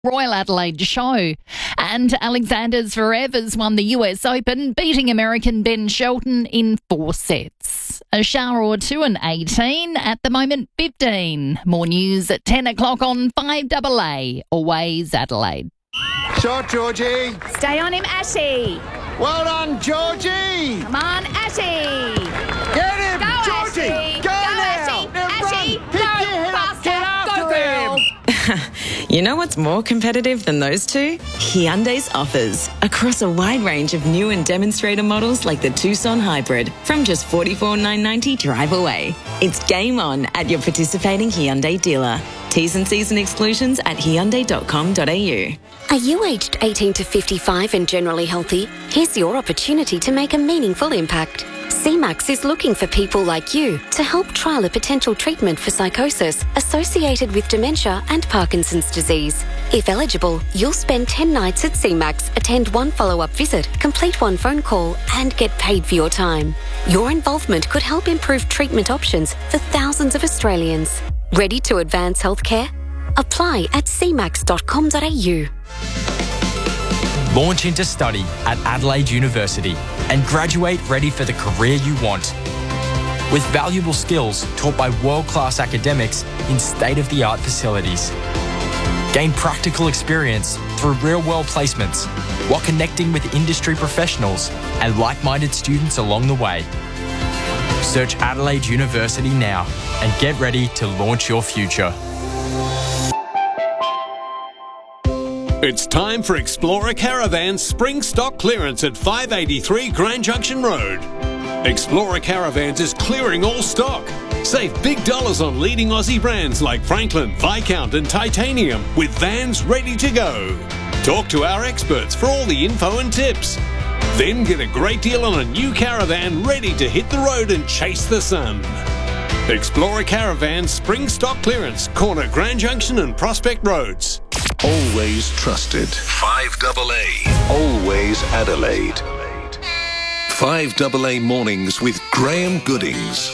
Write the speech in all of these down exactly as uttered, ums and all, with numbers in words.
Royal Adelaide show. And Alexander Zverev's won the U S Open, beating American Ben Shelton in four sets. A shower or two and eighteen, at the moment fifteen. More news at ten o'clock on five A A, Always Adelaide. Shot, Georgie. Stay on him, Ashy. Well done, Georgie. Come on, Ashy. Get him, Go, Georgie. Ashy. Go, Go, now. Ashy. Now Ashy, run. go, Pick your head up. faster. Get after Go, girl. him. You know what's more competitive than those two? Hyundai's offers. Across a wide range of new and demonstrator models like the Tucson Hybrid from just forty-four thousand nine hundred ninety drive away. It's game on at your participating Hyundai dealer. T's and C's and exclusions at hyundai dot com dot a u. Are you aged eighteen to fifty-five and generally healthy? Here's your opportunity to make a meaningful impact. C MAX is looking for people like you to help trial a potential treatment for psychosis associated with dementia and Parkinson's disease. If eligible, you'll spend ten nights at C MAX, attend one follow-up visit, complete one phone call, and get paid for your time. Your involvement could help improve treatment options for thousands of Australians. Ready to advance healthcare? Apply at c max dot com dot a u. Launch into study at Adelaide University and graduate ready for the career you want. With valuable skills taught by world-class academics in state-of-the-art facilities. Gain practical experience through real-world placements while connecting with industry professionals and like-minded students along the way. Search Adelaide University now and get ready to launch your future. It's time for Explorer Caravan's spring stock clearance at five eighty-three Grand Junction Road. Explorer Caravans is clearing all stock. Save big dollars on leading Aussie brands like Franklin, Viscount and Titanium with vans ready to go. Talk to our experts for all the info and tips. Then get a great deal on a new caravan ready to hit the road and chase the sun. Explorer Caravan spring stock clearance, corner Grand Junction and Prospect Roads. Always trusted. five A A. Always Adelaide. five A A mornings with Graham Goodings.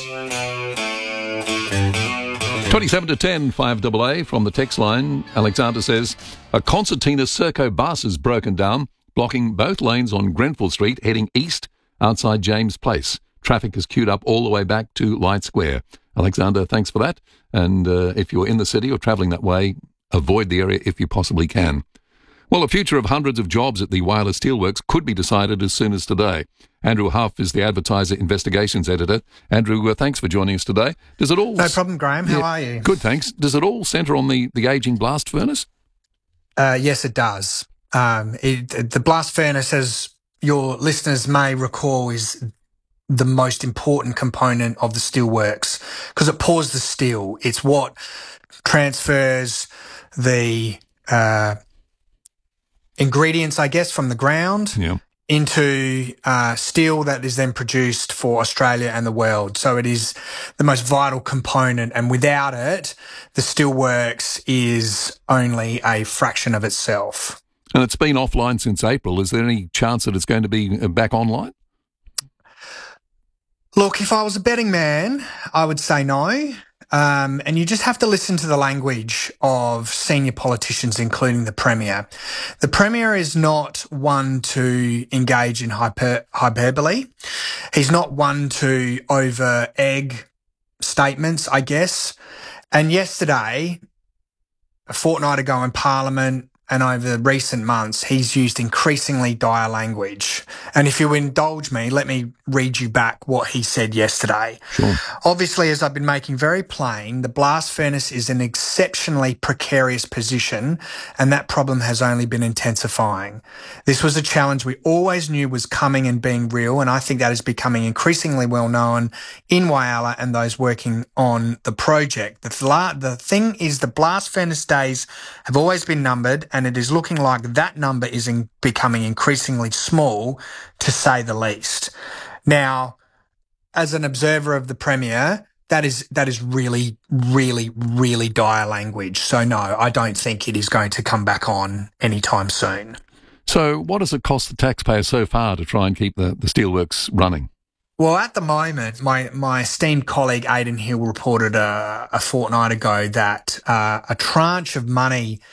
twenty-seven to ten, five A A from the text line. Alexander says, a Concertina Serco bus is broken down, blocking both lanes on Grenfell Street, heading east outside James Place. Traffic is queued up all the way back to Light Square. Alexander, thanks for that. And uh, if you're in the city or travelling that way, avoid the area if you possibly can. Well, the future of hundreds of jobs at the Whyalla Steelworks could be decided as soon as today. Andrew Huff is the Advertiser Investigations Editor. Andrew, uh, thanks for joining us today. Does it all... No problem, Graham. How yeah, are you? Good, thanks. Does it all centre on the, the ageing blast furnace? Uh, yes, it does. Um, it, the blast furnace, as your listeners may recall, is the most important component of the steelworks because it pours the steel. It's what transfers the uh, ingredients, I guess, from the ground yeah. into uh, steel that is then produced for Australia and the world. So it is the most vital component, and without it, the steelworks is only a fraction of itself. And it's been offline since April. Is there any chance that it's going to be back online? Look, if I was a betting man, I would say no. Um, and you just have to listen to the language of senior politicians, including the Premier. The Premier is not one to engage in hyper, hyperbole. He's not one to over-egg statements, I guess. And yesterday, a fortnight ago in Parliament, and over recent months, he's used increasingly dire language. And if you indulge me, let me read you back what he said yesterday. Sure. Obviously, as I've been making very plain, the blast furnace is an exceptionally precarious position, and that problem has only been intensifying. This was a challenge we always knew was coming and being real, and I think that is becoming increasingly well known in Whyalla and those working on the project. The, fla- the thing is, the blast furnace days have always been numbered, and it is looking like that number is in becoming increasingly small, to say the least. Now, as an observer of the Premier, that is that is really, really, really dire language. So no, I don't think it is going to come back on anytime soon. So what does it cost the taxpayer so far to try and keep the, the steelworks running? Well, at the moment, my, my esteemed colleague Aidan Hill reported a, a fortnight ago that uh, a tranche of money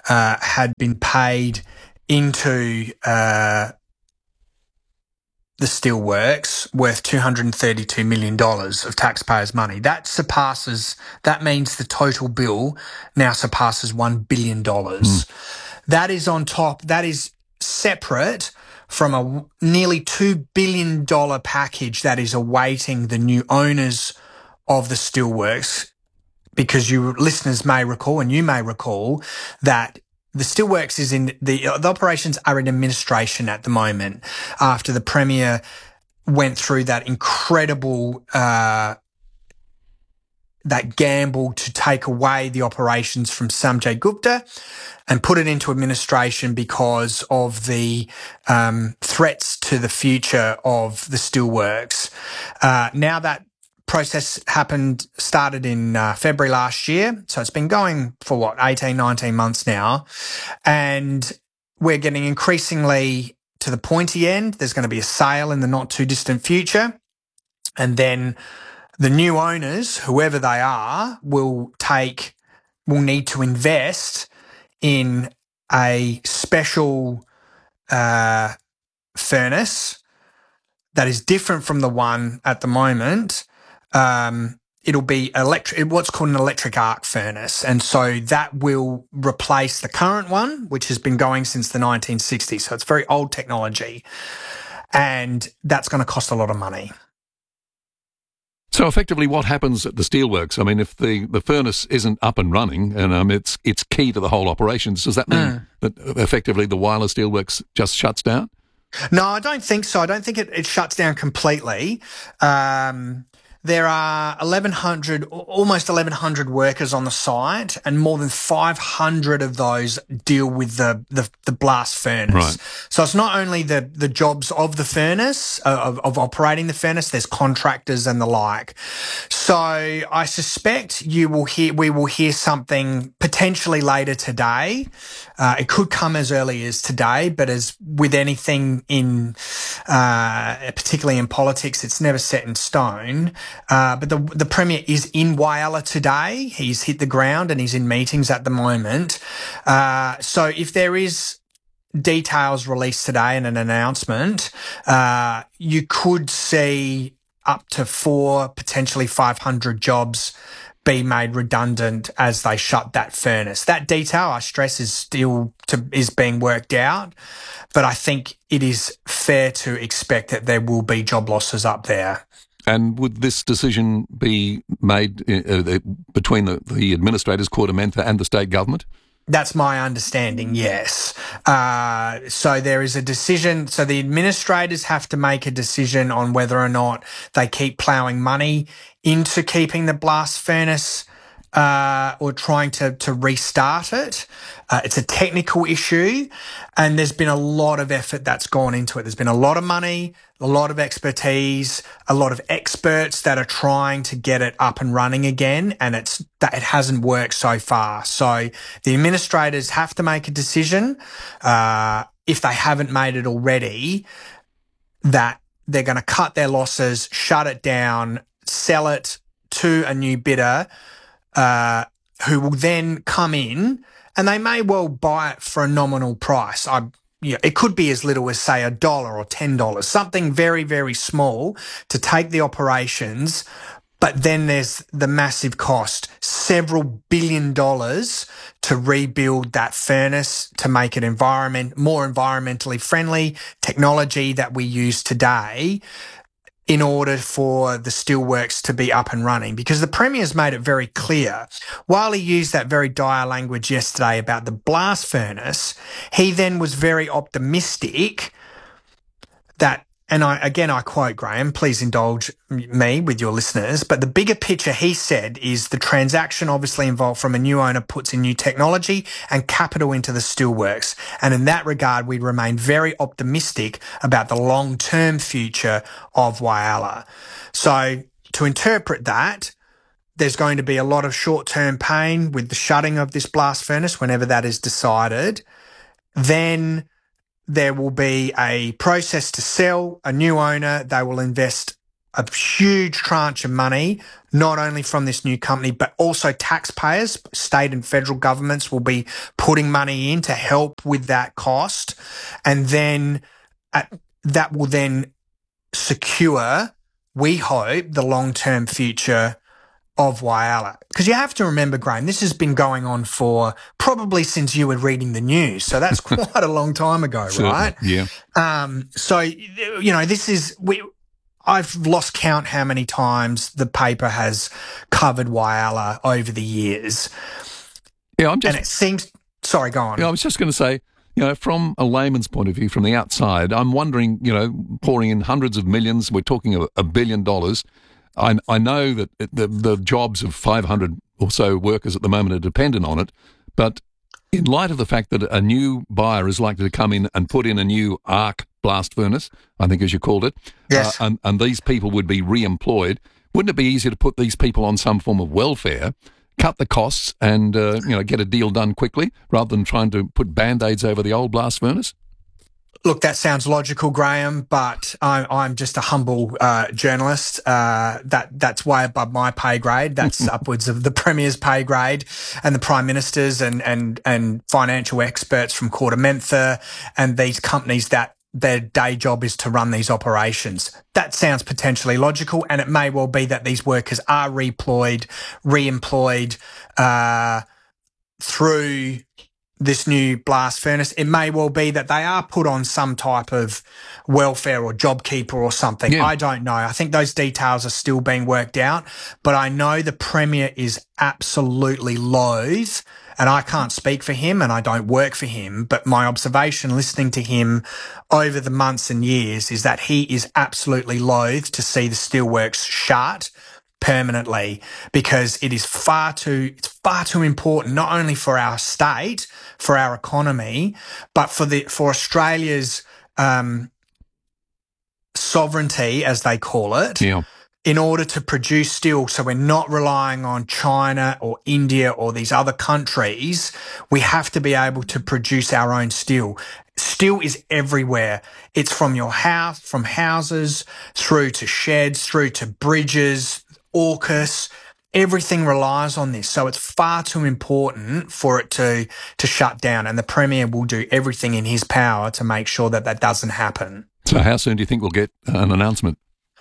uh, had been paid into uh, the steelworks worth two hundred thirty-two million dollars of taxpayers' money. That surpasses, that means the total bill now surpasses one billion dollars. Mm. That is on top, that is separate from a nearly two billion dollars package that is awaiting the new owners of the steelworks, because you listeners may recall, and you may recall, that the steelworks is in the, the operations are in administration at the moment after the Premier went through that incredible uh, that gamble to take away the operations from Sanjay Gupta and put it into administration because of the um, threats to the future of the steelworks. Uh, now that process happened, started in uh, February last year. So it's been going for what, eighteen, nineteen months now. And we're getting increasingly to the pointy end. There's going to be a sale in the not too distant future. And then the new owners, whoever they are, will take, will need to invest in a special uh, furnace that is different from the one at the moment. Um, it'll be electric, what's called an electric arc furnace. And so that will replace the current one, which has been going since the nineteen sixties. So it's very old technology. And that's going to cost a lot of money. So effectively, what happens at the steelworks? I mean, if the, the furnace isn't up and running, and um, it's it's key to the whole operations, does that mean mm. that effectively the Whyalla Steelworks just shuts down? No, I don't think so. I don't think it, it shuts down completely. Um, there are eleven hundred, almost eleven hundred workers on the site, and more than five hundred of those deal with the, the, the blast furnace. Right. So it's not only the, the jobs of the furnace, uh, of, of operating the furnace, there's contractors and the like. So I suspect you will hear, we will hear something potentially later today. Uh, it could come as early as today, but as with anything in, uh, particularly in politics, it's never set in stone. Uh, but the the Premier is in Whyalla today. He's hit the ground and he's in meetings at the moment. Uh, so if there is details released today and an announcement, uh, you could see up to four, potentially five hundred jobs be made redundant as they shut that furnace. That detail, I stress, is still to, is being worked out, but I think it is fair to expect that there will be job losses up there. And would this decision be made uh, between the, the administrators, KordaMentha, and the state government? That's my understanding, yes. Uh, so there is a decision. So the administrators have to make a decision on whether or not they keep ploughing money into keeping the blast furnace uh, or trying to, to restart it. Uh, it's a technical issue, and there's been a lot of effort that's gone into it. There's been a lot of money, a lot of expertise, a lot of experts that are trying to get it up and running again, and it's that it hasn't worked so far. So the administrators have to make a decision, uh, if they haven't made it already, that they're going to cut their losses, shut it down, sell it to a new bidder, uh, who will then come in, and they may well buy it for a nominal price. I, you know, it could be as little as, say, a dollar or ten dollars, something very, very small to take the operations. But then there's the massive cost, several billion dollars to rebuild that furnace, to make it environment more environmentally friendly, technology that we use today, in order for the steelworks to be up and running. Because the Premier's made it very clear, while he used that very dire language yesterday about the blast furnace, he then was very optimistic that, and I, again, I quote Graham, please indulge me with your listeners, but the bigger picture, he said, is the transaction obviously involved from a new owner puts in new technology and capital into the steelworks. And in that regard, we remain very optimistic about the long-term future of Whyalla. So to interpret that, there's going to be a lot of short-term pain with the shutting of this blast furnace whenever that is decided. Then there will be a process to sell, a new owner. They will invest a huge tranche of money, not only from this new company, but also taxpayers, state and federal governments will be putting money in to help with that cost. And then at, that will then secure, we hope, the long-term future of Whyalla. Because you have to remember, Graham, this has been going on for probably since you were reading the news. So that's quite a long time ago, right? Yeah. Um, so, you know, this is... we. I've lost count how many times the paper has covered Whyalla over the years. Yeah, I'm just... And it seems... Sorry, go on. Yeah, I was just going to say, you know, from a layman's point of view, from the outside, I'm wondering, you know, pouring in hundreds of millions, we're talking a, a billion dollars. I, I know that it, the, the jobs of five hundred or so workers at the moment are dependent on it, but in light of the fact that a new buyer is likely to come in and put in a new arc blast furnace, I think as you called it, yes. uh, and, and these people would be re-employed, wouldn't it be easier to put these people on some form of welfare, cut the costs and, uh, you know, get a deal done quickly rather than trying to put Band-Aids over the old blast furnace? Look, that sounds logical, Graham, but I'm, I'm just a humble uh, journalist. Uh, that that's way above my pay grade. That's upwards of the Premier's pay grade and the Prime Minister's and, and, and financial experts from KordaMentha and these companies that their day job is to run these operations. That sounds potentially logical, and it may well be that these workers are redeployed, re-employed uh, through this new blast furnace. It may well be that they are put on some type of welfare or JobKeeper or something. Yeah. I don't know. I think those details are still being worked out, but I know the Premier is absolutely loath, and I can't speak for him and I don't work for him, but my observation listening to him over the months and years is that he is absolutely loath to see the steelworks shut permanently, because it is far too, it's far too important, not only for our state, for our economy, but for the, for Australia's, um, sovereignty, as they call it, Yeah. in order to produce steel. So we're not relying on China or India or these other countries. We have to be able to produce our own steel. Steel is everywhere. It's from your house, from houses, through to sheds, through to bridges, AUKUS, everything relies on this. So it's far too important for it to, to shut down. And the Premier will do everything in his power to make sure that that doesn't happen. So how soon do you think we'll get an announcement?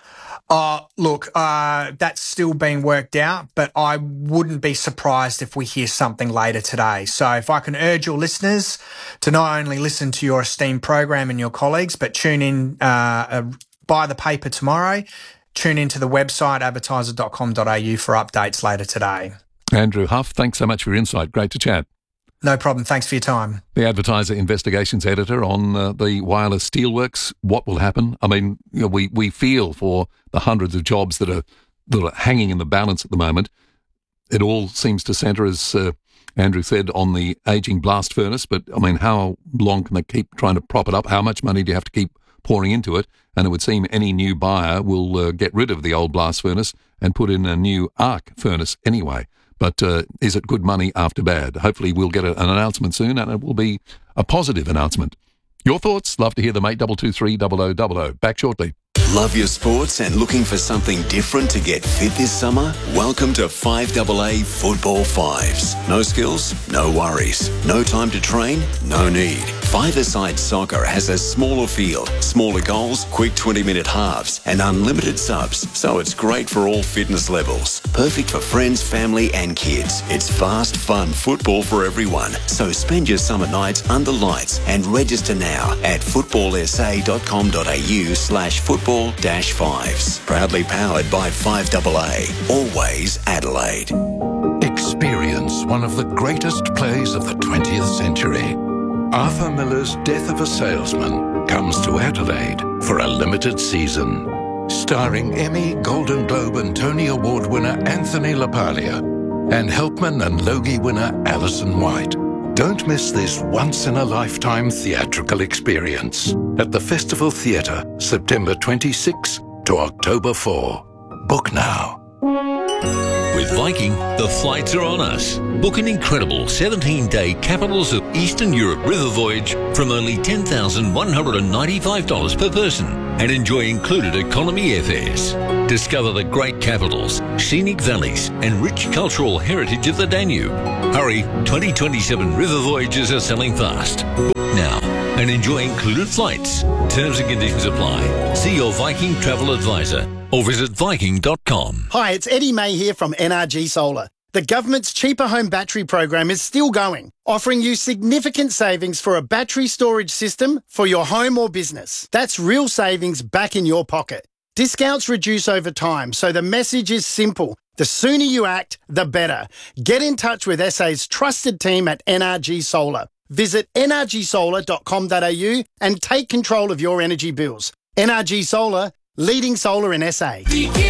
Uh, look, uh, that's still being worked out, but I wouldn't be surprised if we hear something later today. So if I can urge your listeners to not only listen to your esteemed program and your colleagues, but tune in, uh, uh buy the paper tomorrow. Tune into the website advertiser dot com dot a u for updates later today. Andrew Huff, thanks so much for your insight. Great to chat. No problem. Thanks for your time. The Advertiser Investigations Editor on uh, the Whyalla Steelworks. What will happen? I mean, you know, we, we feel for the hundreds of jobs that are, that are hanging in the balance at the moment. It all seems to centre, as uh, Andrew said, on the ageing blast furnace. But, I mean, how long can they keep trying to prop it up? How much money do you have to keep pouring into it? And it would seem any new buyer will uh, get rid of the old blast furnace and put in a new arc furnace anyway. But uh, is it good money after bad? Hopefully we'll get a, an announcement soon, and it will be a positive announcement. Your thoughts? Love to hear them. eight two two three zero zero zero zero. Back shortly. Love your sports and looking for something different to get fit this summer? Welcome to five A A Football Fives. No skills? No worries. No time to train? No need. Five-a-side soccer has a smaller field, smaller goals, quick twenty-minute halves, and unlimited subs, so it's great for all fitness levels. Perfect for friends, family, and kids. It's fast, fun football for everyone. So spend your summer nights under lights and register now at footballsa dot com dot a u slash football dash fives. Proudly powered by five A A. Always Adelaide. Experience one of the greatest plays of the twentieth century. Arthur Miller's Death of a Salesman comes to Adelaide for a limited season. Starring Emmy, Golden Globe and Tony Award winner Anthony LaPaglia and Helpman and Logie winner Alison White. Don't miss this once-in-a-lifetime theatrical experience at the Festival Theatre, September twenty-sixth to October fourth. Book now. With Viking, the flights are on us. Book an incredible seventeen-day Capitals of Eastern Europe river voyage from only ten thousand one hundred ninety-five dollars per person. and enjoy included economy airfares. Discover the great capitals, scenic valleys and rich cultural heritage of the Danube. Hurry, twenty twenty-seven river voyages are selling fast. Book now and enjoy included flights. Terms and conditions apply. See your Viking travel advisor or visit viking dot com. Hi, it's Eddie May here from N R G Solar. The government's Cheaper Home Battery program is still going, offering you significant savings for a battery storage system for your home or business. That's real savings back in your pocket. Discounts reduce over time, so the message is simple. The sooner you act, the better. Get in touch with S A's trusted team at N R G Solar. Visit n r g solar dot com dot a u and take control of your energy bills. N R G Solar, leading solar in S A.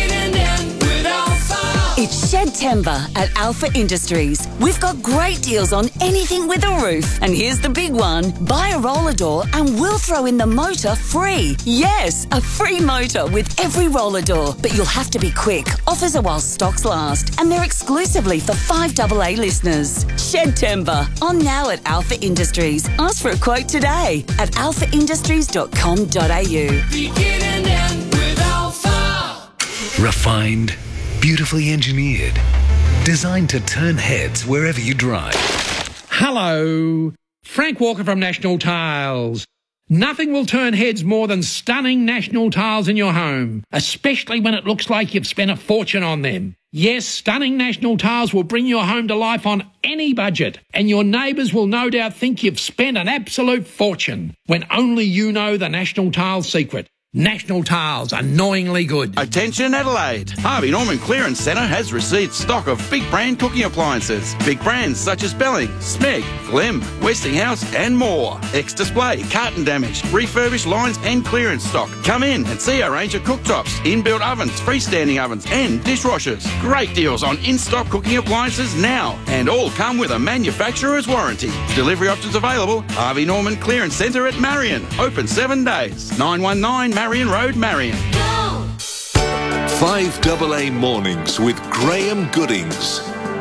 It's Shedtember at Alpha Industries. We've got great deals on anything with a roof. And here's the big one. Buy a roller door and we'll throw in the motor free. Yes, a free motor with every roller door. But you'll have to be quick. Offers are while stocks last. And they're exclusively for five double A listeners. Shedtember. On now at Alpha Industries. Ask for a quote today at alpha industries dot com dot a u. Refined, beautifully engineered, designed to turn heads wherever you drive. Hello, Frank Walker from National Tiles. Nothing will turn heads more than stunning National Tiles in your home, especially when it looks like you've spent a fortune on them. Yes, stunning National Tiles will bring your home to life on any budget, and your neighbours will no doubt think you've spent an absolute fortune, when only you know the National Tiles secret. National Tiles, annoyingly good. Attention Adelaide. Harvey Norman Clearance Centre has received stock of big brand cooking appliances. Big brands such as Belling, Smeg, Glemm, Westinghouse and more. Ex-display, carton damage, refurbished lines and clearance stock. Come in and see our range of cooktops, inbuilt ovens, freestanding ovens and dishwashers. Great deals on in-stock cooking appliances now, and all come with a manufacturer's warranty. Delivery options available. Harvey Norman Clearance Centre at Marion. Open seven days. nine one nine Marion Road, Marion. five double A Mornings with Graham Goodings.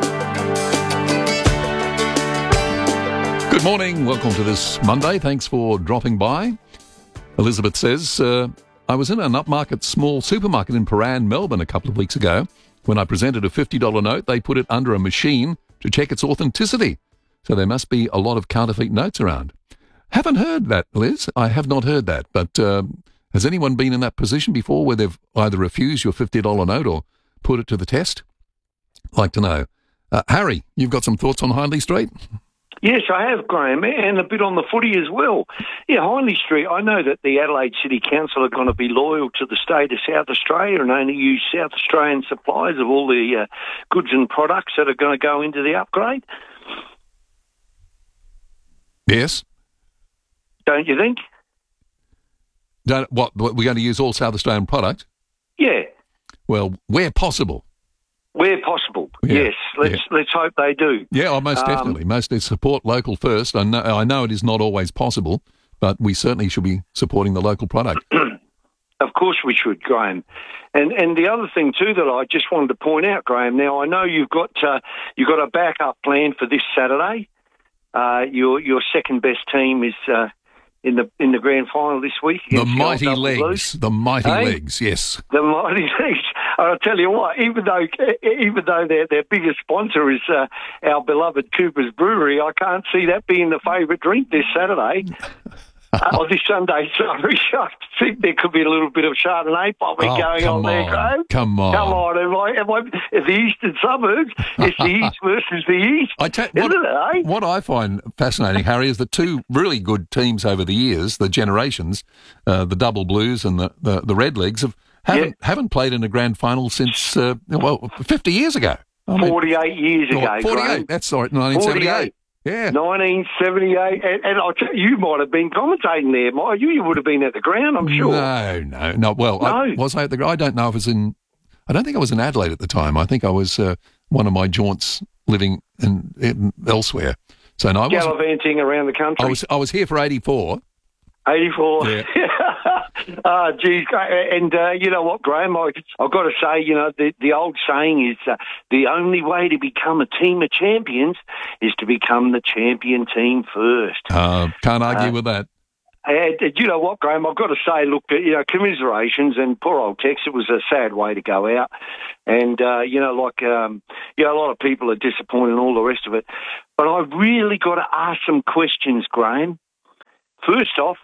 Good morning. Welcome to this Monday. Thanks for dropping by. Elizabeth says, uh, I was in an upmarket small supermarket in Paran, Melbourne a couple of weeks ago. When I presented a fifty dollar note, they put it under a machine to check its authenticity. So there must be a lot of counterfeit notes around. Haven't heard that, Liz. I have not heard that, but... Uh, Has anyone been in that position before where they've either refused your fifty dollar note or put it to the test? I'd like to know. Uh, Harry, you've got some thoughts on Hindley Street? Yes, I have, Graham, and a bit on the footy as well. Yeah, Hindley Street, I know that the Adelaide City Council are going to be loyal to the state of South Australia and only use South Australian supplies of all the uh, goods and products that are going to go into the upgrade. Yes. Don't you think? Don't, what, we're going to use all South Australian product? Yeah. Well, where possible. Where possible, Yeah, yes. Let's yeah. let's hope they do. Yeah, oh, most Um, definitely. Mostly support local first. I know, I know it is not always possible, but we certainly should be supporting the local product. Of course we should, Graham. And and the other thing too that I just wanted to point out, Graham. Now I know you've got uh, you've got a backup plan for this Saturday. Uh, your your second best team is uh, in the in the grand final this week. The against mighty Gold Double legs. Blues. The mighty Hey? legs, yes. The mighty legs. I'll tell you what. Even though even though their their biggest sponsor is uh, our beloved Cooper's Brewery, I can't see that being the favourite drink this Saturday. uh, or this Sunday, sorry. I think there could be a little bit of Chardonnay popping Oh, going come on there, on. Graham. Come on. Come on. Am I, am I, it's the eastern suburbs. It's the east versus the east. I ta- Isn't what, it, eh? what I find fascinating, Harry, is the two really good teams over the years, the generations, uh, the Double Blues and the, the, the Red Legs, have, haven't, haven't played in a grand final since, uh, well, fifty years ago. I mean, forty-eight years oh, ago, forty-eight, Graham. that's sorry, nineteen seventy-eight. Yeah. nineteen seventy-eight. And, and I'll tell you, you might have been commentating there, might you? You would have been at the ground, I'm sure. No, no, no. Well, I, No. was I at the? I don't know if it was in. I don't think I was in Adelaide at the time. I think I was uh, one of my jaunts living in, in elsewhere. So no, I wasn't. Gallivanting around the country. I was. I was here for eighty-four. eighty-four. Yeah. Ah, geez. And uh, you know what, Graham? I, I've got to say, you know, the, the old saying is uh, the only way to become a team of champions is to become the champion team first. Uh, can't argue Uh, with that. And, and you know what, Graham? I've got to say, look, you know, commiserations and poor old Tex. It was a sad way to go out, and uh, you know, like um, you know, a lot of people are disappointed and all the rest of it. But I've really got to ask some questions, Graham. First off,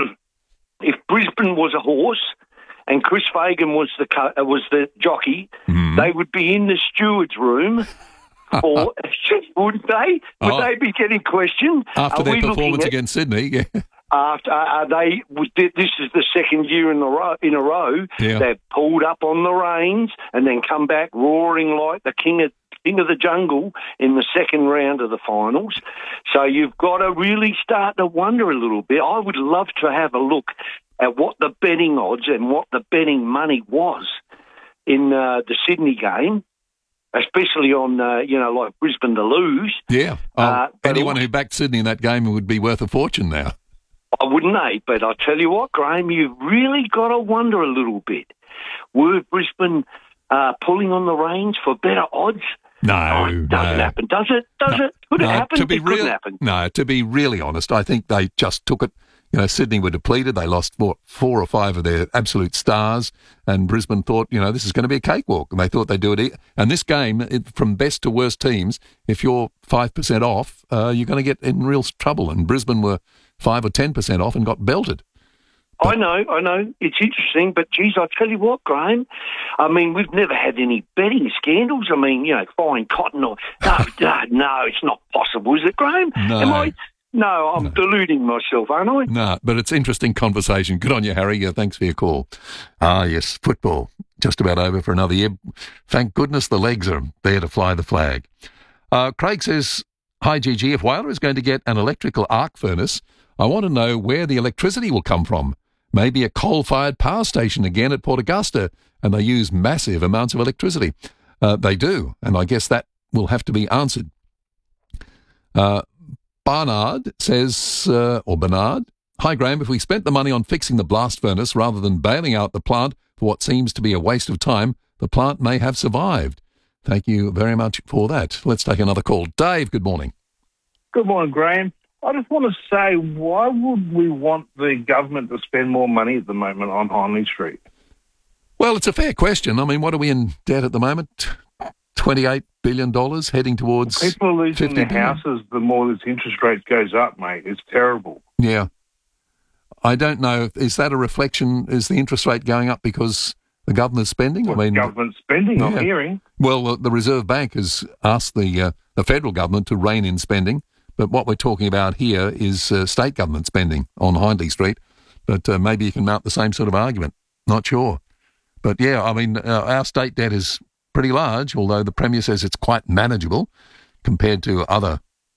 if Brisbane was a horse and Chris Fagan was the co- uh, was the jockey, mm. they would be in the steward's room. Or wouldn't they? Would oh. they be getting questioned? After are their performance against Sydney, yeah. After are they? This is the second year in the row. In a row, yeah. they've pulled up on the reins and then come back roaring like the king of king of the jungle in the second round of the finals. So you've got to really start to wonder a little bit. I would love to have a look at what the betting odds and what the betting money was in uh, the Sydney game. Especially on, uh, you know, like Brisbane to lose. Yeah. Oh, uh, anyone also, who backed Sydney in that game would be worth a fortune now. I wouldn't, eh? But I tell you what, Graham, you've really got to wonder a little bit. Were Brisbane uh, pulling on the reins for better odds? No, oh, it doesn't no. happen, does it? Does no, it? Could no, it happen? To be it real, couldn't happen. No, to be really honest, I think they just took it. You know, Sydney were depleted. They lost four, four or five of their absolute stars, and Brisbane thought, you know, this is going to be a cakewalk, and they thought they'd do it. And this game, it, from best to worst teams, if you're five percent off, uh, you're going to get in real trouble. And Brisbane were five or ten percent off and got belted. I know, I know. It's interesting, but, geez, I tell you what, Graham, I mean, we've never had any betting scandals. I mean, you know, fine cotton or... No, no, no, it's not possible, is it, Graham? No. Am I... No, I'm no. deluding myself, aren't I? No, but it's interesting conversation. Good on you, Harry. Yeah, thanks for your call. Ah, yes, football. Just about over for another year. Thank goodness the legs are there to fly the flag. Uh, Craig says, hi, Gigi. If Whyalla is going to get an electrical arc furnace, I want to know where the electricity will come from. Maybe a coal-fired power station again at Port Augusta, and they use massive amounts of electricity. Uh, they do, and I guess that will have to be answered. Uh, Barnard says, uh, or Bernard, hi Graham, if we spent the money on fixing the blast furnace rather than bailing out the plant for what seems to be a waste of time, the plant may have survived. Thank you very much for that. Let's take another call. Dave, good morning. Good morning, Graham. I just want to say, why would we want the government to spend more money at the moment on Hindley Street? Well, it's a fair question. I mean, what are we in debt at the moment? twenty-eight billion dollars heading towards People are losing their billion. houses the more this interest rate goes up, mate. It's terrible. Yeah. I don't know. Is that a reflection? Is the interest rate going up because the government's spending? Well, I mean, government spending, yeah. I'm hearing. Well, the Reserve Bank has asked the uh, the federal government to rein in spending, but what we're talking about here is uh, state government spending on Hindley Street. But uh, maybe you can mount the same sort of argument. Not sure. But yeah, I mean, uh, our state debt is pretty large, although the Premier says it's quite manageable compared to other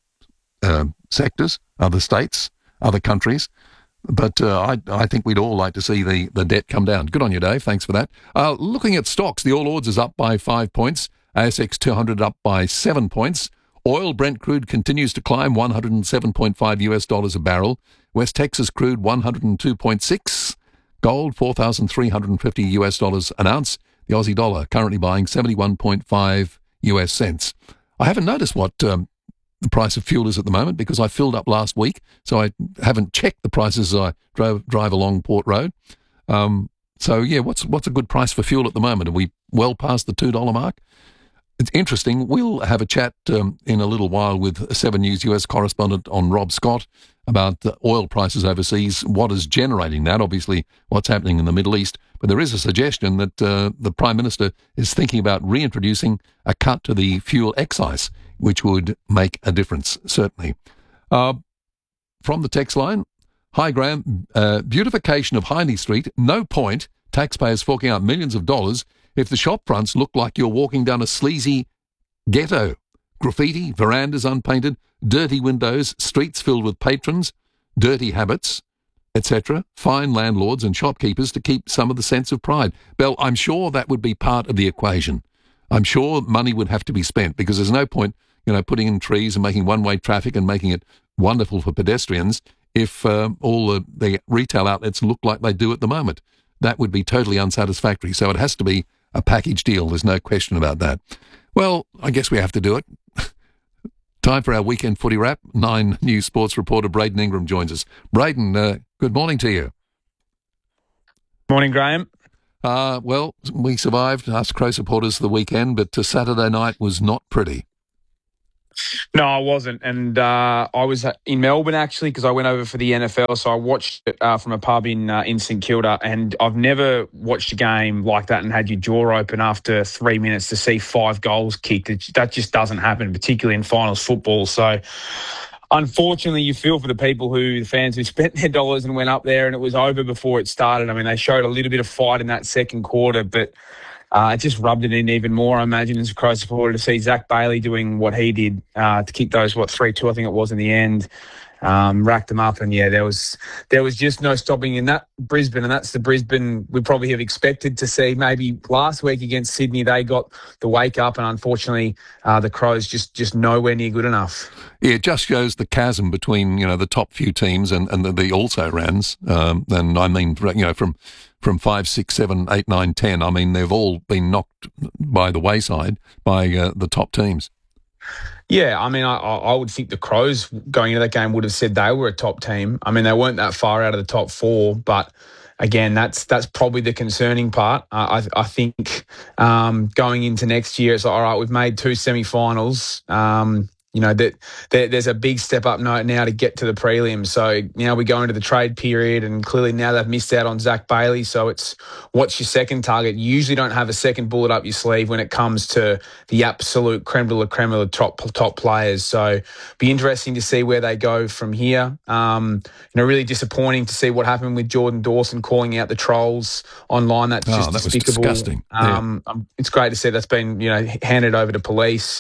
uh, sectors, other states, other countries. But uh, I, I think we'd all like to see the, the debt come down. Good on you, Dave. Thanks for that. Uh, looking at stocks, the All Ords is up by five points. A S X two hundred up by seven points. Oil, Brent crude continues to climb, one hundred seven point five US dollars a barrel. West Texas crude, one hundred two point six. Gold, four thousand three hundred fifty US dollars an ounce. The Aussie dollar currently buying seventy-one point five US cents. I haven't noticed what um, the price of fuel is at the moment because I filled up last week, so I haven't checked the prices as I drove, drive along Port Road. Um, so, yeah, what's what's a good price for fuel at the moment? Are we well past the two dollars mark? It's interesting. We'll have a chat um, in a little while with Seven News U S correspondent on Rob Scott about the oil prices overseas, what is generating that, obviously what's happening in the Middle East. But there is a suggestion that uh, the Prime Minister is thinking about reintroducing a cut to the fuel excise, which would make a difference, certainly. Uh, from the text line, hi Graham, uh, beautification of Hindley Street, no point, taxpayers forking out millions of dollars if the shop fronts look like you're walking down a sleazy ghetto. Graffiti, verandas unpainted, dirty windows, streets filled with patrons, dirty habits, et cetera. Fine landlords and shopkeepers to keep some of the sense of pride. Bell, I'm sure that would be part of the equation. I'm sure money would have to be spent because there's no point, you know, putting in trees and making one-way traffic and making it wonderful for pedestrians if um, all the, the retail outlets look like they do at the moment. That would be totally unsatisfactory. So it has to be a package deal. There's no question about that. Well, I guess we have to do it. Time for our weekend footy wrap. Nine News sports reporter Braden Ingram joins us. Braden, uh, Good morning to you. Morning, Graham. Uh, well, we survived, us Crow supporters, the weekend, but uh, Saturday night was not pretty. No, I wasn't. And uh, I was in Melbourne, actually, because I went over for the N F L. So I watched it uh, from a pub in uh, in St Kilda. And I've never watched a game like that and had your jaw open after three minutes to see five goals kicked. It, that just doesn't happen, particularly in finals football. So unfortunately, you feel for the people who, the fans who spent their dollars and went up there and it was over before it started. I mean, they showed a little bit of fight in that second quarter, but Uh, it just rubbed it in even more, I imagine, as a Crow supporter, to see Zach Bailey doing what he did uh, to kick those, what, three two, I think it was in the end. Um, racked them up, and yeah, there was there was just no stopping in that Brisbane, and that's the Brisbane we probably have expected to see. Maybe last week against Sydney, they got the wake up, and unfortunately, uh, the Crows just just nowhere near good enough. Yeah, it just shows the chasm between, you know, the top few teams and, and the, the also-rans. Um, and I mean, you know, from from five, six, seven, eight, nine, ten. I mean, they've all been knocked by the wayside by uh, the top teams. Yeah, I mean, I, I would think the Crows going into that game would have said they were a top team. I mean, they weren't that far out of the top four, but again, that's that's probably the concerning part. Uh, I, I think um, going into next year, it's like, all right, we've made two semi-finals. Um, you know, that there, there's a big step up now to get to the prelims. So now we go into the trade period, and clearly now they've missed out on Zach Bailey. So it's, what's your second target? You usually don't have a second bullet up your sleeve when it comes to the absolute creme de la creme of the top top players. So be interesting to see where they go from here. Um, you know, really disappointing to see what happened with Jordan Dawson calling out the trolls online. That's just oh, that despicable. Was disgusting. Yeah. Um, it's great to see that's been, you know, handed over to police.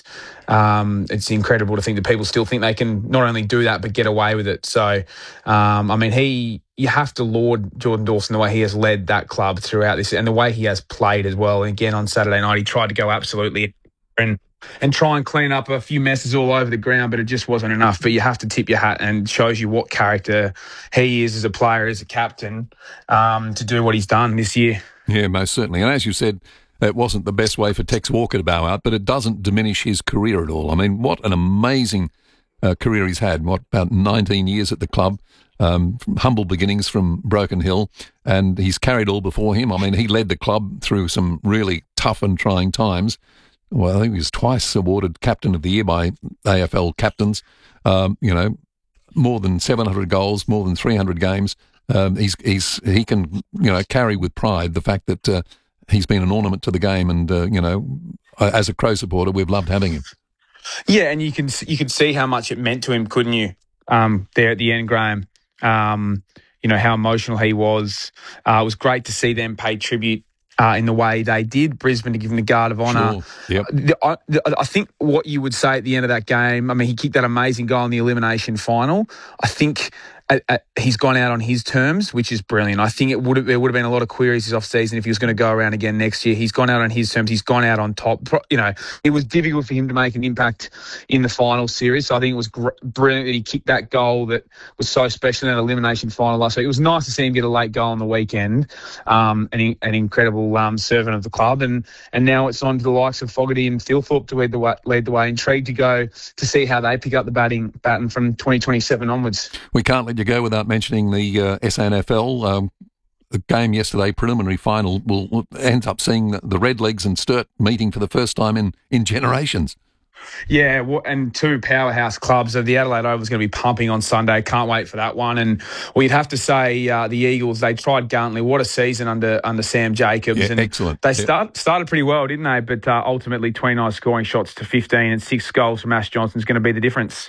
Um, it's incredible to think that people still think they can not only do that but get away with it. So, um, I mean, he you have to laud Jordan Dawson the way he has led that club throughout this and the way he has played as well. And again, on Saturday night, he tried to go absolutely and and try and clean up a few messes all over the ground, but it just wasn't enough. But you have to tip your hat, and shows you what character he is as a player, as a captain, um, to do what he's done this year. Yeah, most certainly. And as you said, it wasn't the best way for Tex Walker to bow out, but it doesn't diminish his career at all. I mean, what an amazing uh, career he's had. What, about nineteen years at the club, um, from humble beginnings from Broken Hill, and he's carried all before him. I mean, he led the club through some really tough and trying times. Well, I think he was twice awarded Captain of the Year by A F L captains. Um, you know, more than seven hundred goals, more than three hundred games. Um, he's he's he can, you know, carry with pride the fact that uh, he's been an ornament to the game, and uh, you know, as a Crow supporter, we've loved having him. Yeah, and you can you could see how much it meant to him, couldn't you? Um, there at the end, Graham. Um, you know how emotional he was. Uh, it was great to see them pay tribute uh, in the way they did. Brisbane to give him the guard of honour. Sure. Yep. The, I, the, I think what you would say at the end of that game. I mean, he kicked that amazing goal in the elimination final. I think. Uh, uh, he's gone out on his terms, which is brilliant. I think it would have, there would have been a lot of queries this off-season if he was going to go around again next year. He's gone out on his terms. He's gone out on top. You know, it was difficult for him to make an impact in the final series. So I think it was gr- brilliant that he kicked that goal that was so special in that elimination final last week. It was nice to see him get a late goal on the weekend. Um, an, an incredible um, servant of the club. And and now it's on to the likes of Fogarty and Thilthorpe to lead the way. Lead the way. Intrigued to go to see how they pick up the batting baton from twenty twenty-seven onwards. We can't let you go without mentioning the uh, S A N F L. Um, the game yesterday, preliminary final, will, will end up seeing the Redlegs and Sturt meeting for the first time in, in generations. Yeah, and two powerhouse clubs. So the Adelaide Oval is going to be pumping on Sunday. Can't wait for that one. And we'd have to say uh, the Eagles, they tried gallantly. What a season under under Sam Jacobs. Yeah, and excellent. They yep. start, started pretty well, didn't they? But uh, ultimately, twenty-nine scoring shots to fifteen and six goals from Ash Johnson is going to be the difference.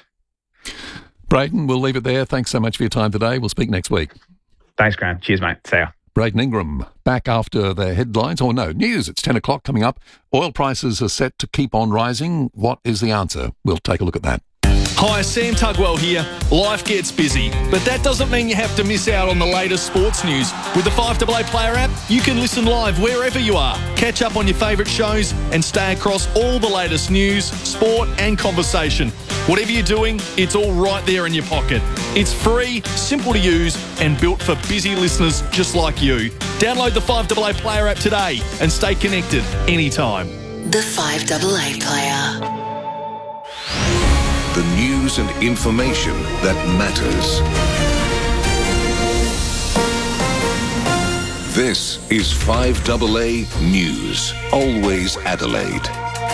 Brayden, we'll leave it there. Thanks so much for your time today. We'll speak next week. Thanks, Graham. Cheers, mate. See ya. Brayden Ingram back after the headlines. Or no, news. It's ten o'clock coming up. Oil prices are set to keep on rising. What is the answer? We'll take a look at that. Hi, Sam Tugwell here. Life gets busy, but that doesn't mean you have to miss out on the latest sports news. With the five A A Player app, you can listen live wherever you are, catch up on your favourite shows and stay across all the latest news, sport and conversation. Whatever you're doing, it's all right there in your pocket. It's free, simple to use and built for busy listeners just like you. Download the five A A Player app today and stay connected anytime. The five A A Player. The news and information that matters. This is five A A News. Always Adelaide.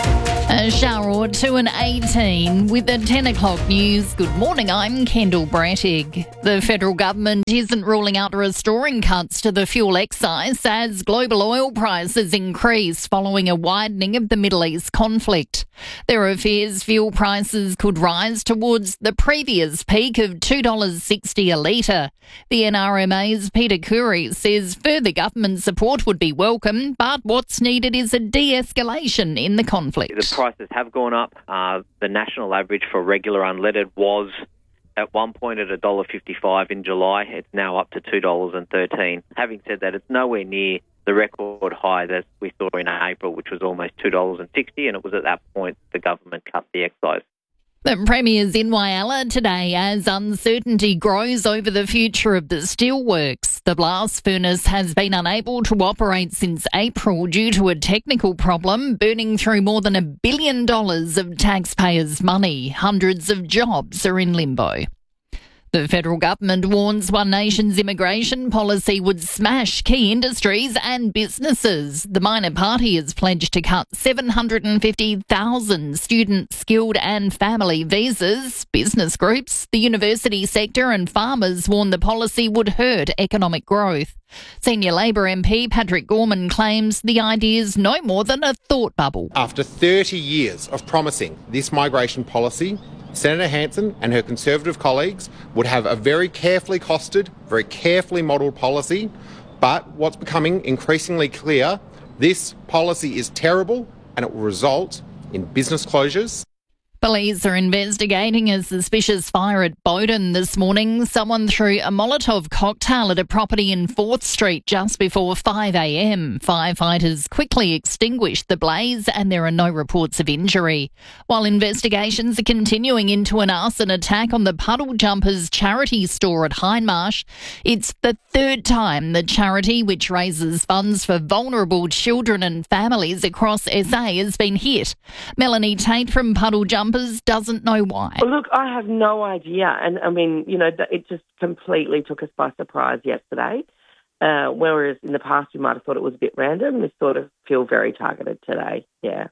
A shower or two and eighteen with the ten o'clock news. Good morning, I'm Kendall Brattig. The federal government isn't ruling out restoring cuts to the fuel excise as global oil prices increase following a widening of the Middle East conflict. There are fears fuel prices could rise towards the previous peak of two dollars sixty a litre. The N R M A's Peter Curry says further government support would be welcome, but what's needed is a de-escalation in the conflict. The prices have gone up. Uh, the national average for regular unleaded was at one point at one dollar fifty-five in July. It's now up to two dollars thirteen. Having said that, it's nowhere near the record high that we saw in April, which was almost two dollars sixty, and it was at that point the government cut the excise. The Premier's in Whyalla today as uncertainty grows over the future of the steelworks. The blast furnace has been unable to operate since April due to a technical problem, burning through more than a billion dollars of taxpayers' money. Hundreds of jobs are in limbo. The federal government warns One Nation's immigration policy would smash key industries and businesses. The minor party has pledged to cut seven hundred fifty thousand student, skilled and family visas. Business groups, the university sector and farmers warn the policy would hurt economic growth. Senior Labor M P Patrick Gorman claims the idea is no more than a thought bubble. After thirty years of promising this migration policy, Senator Hanson and her Conservative colleagues would have a very carefully costed, very carefully modelled policy, but what's becoming increasingly clear, this policy is terrible and it will result in business closures. Police are investigating a suspicious fire at Bowden this morning. Someone threw a Molotov cocktail at a property in fourth Street just before five a m. Firefighters quickly extinguished the blaze and there are no reports of injury. While investigations are continuing into an arson attack on the Puddle Jumpers charity store at Hindmarsh, it's the third time the charity, which raises funds for vulnerable children and families across S A, has been hit. Melanie Tate from Puddle Jumpers doesn't know why. Well, look, I have no idea. And, I mean, you know, it just completely took us by surprise yesterday. Uh, whereas in the past we might have thought it was a bit random. We sort of feel very targeted today, yeah.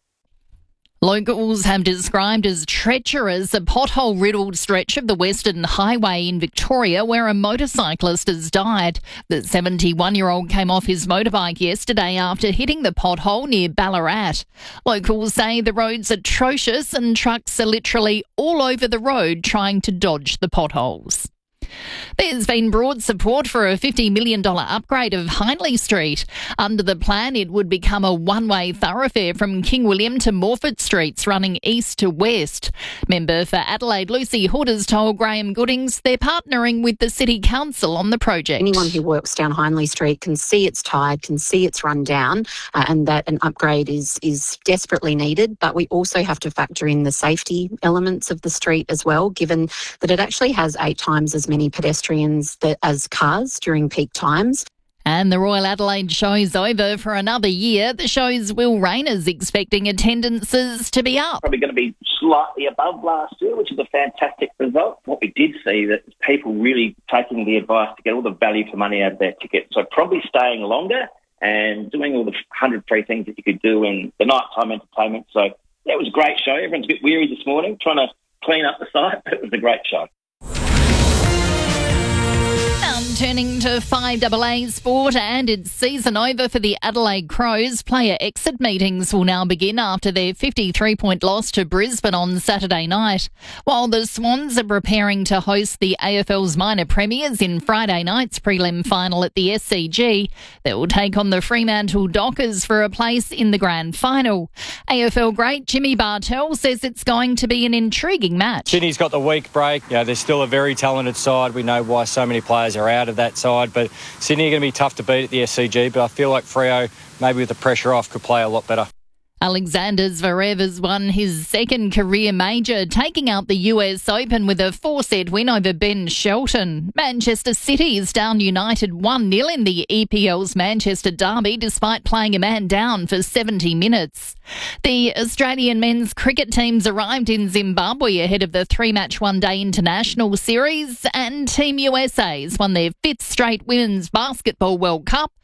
Locals have described as treacherous a pothole-riddled stretch of the Western Highway in Victoria where a motorcyclist has died. The seventy-one-year-old came off his motorbike yesterday after hitting the pothole near Ballarat. Locals say the road's atrocious and trucks are literally all over the road trying to dodge the potholes. There's been broad support for a fifty million dollars upgrade of Hindley Street. Under the plan, it would become a one-way thoroughfare from King William to Morford Streets, running east to west. Member for Adelaide Lucy Hood has told Graham Goodings they're partnering with the City Council on the project. Anyone who works down Hindley Street can see it's tired, can see it's run down, uh, and that an upgrade is, is desperately needed. But we also have to factor in the safety elements of the street as well, given that it actually has eight times as many pedestrians that, as cars during peak times. And the Royal Adelaide show's over for another year. The show's Will Rayner's expecting attendances to be up. Probably going to be slightly above last year, which is a fantastic result. What we did see that is people really taking the advice to get all the value for money out of their tickets. So probably staying longer and doing all the one hundred free things that you could do in the nighttime entertainment. So yeah, it was a great show. Everyone's a bit weary this morning, trying to clean up the site, but it was a great show. Turning to five A A sport, and it's season over for the Adelaide Crows. Player exit meetings will now begin after their fifty-three point loss to Brisbane on Saturday night. While the Swans are preparing to host the A F L's minor premiers in Friday night's prelim final at the S C G, they will take on the Fremantle Dockers for a place in the grand final. A F L great Jimmy Bartell says it's going to be an intriguing match. Sydney's got the week break. You know, they're still a very talented side. We know why so many players are out of that side, but Sydney are going to be tough to beat at the S C G, but I feel like Freo, maybe with the pressure off, could play a lot better. Alexander Zverev has won his second career major, taking out the U S Open with a four-set win over Ben Shelton. Manchester City is down United one nil in the E P L's Manchester derby, despite playing a man down for seventy minutes. The Australian men's cricket teams arrived in Zimbabwe ahead of the three-match one-day international series, and Team U S A's won their fifth straight Women's Basketball World Cup